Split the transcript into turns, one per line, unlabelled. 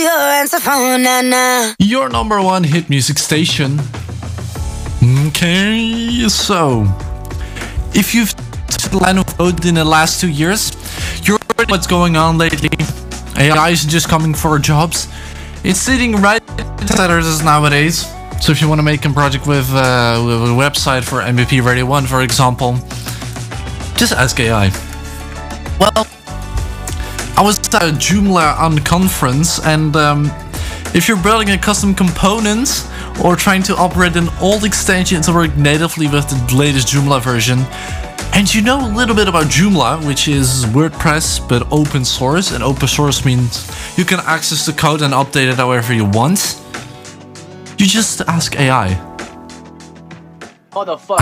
Your number one hit music station. Okay, so if you've the line of code in the last 2 years, you're already what's going on lately. AI isn't just coming for jobs; it's sitting right beside us nowadays. So if you want to make a project with a website for MVP Radio 1, for example, just ask AI. Well, I was at a Joomla conference, and if you're building a custom component or trying to operate an old extension to work natively with the latest Joomla version, and you know a little bit about Joomla, which is WordPress but open source, and open source means you can access the code and update it however you want, you just ask AI.